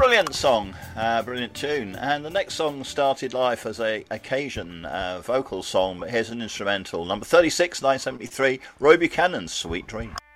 Brilliant song, brilliant tune. And the next song started life as a occasion vocal song, but here's an instrumental. Number 36, 1973, Roy Buchanan's Sweet Dream.